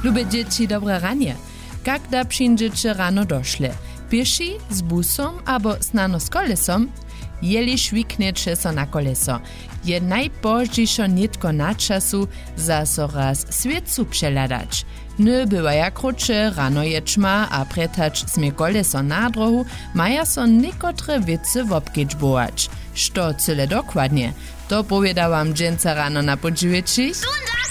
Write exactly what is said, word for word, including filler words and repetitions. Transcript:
Lube dzieci dobre ranie. Jak da przyjdziecie rano doszle? Pieši, z busom abo snano z kolesom? Jeli švikneče so na koleso. Je najpoždejšo nitko na času za so raz světcu přeladać. Ne była jak krótsze, rano ječma a pretać smie koleso na drohu, maja so niekotre wice wobkieć bołać. Što cyle dokładnie? To powiedałam dżęca rano na podźwieci.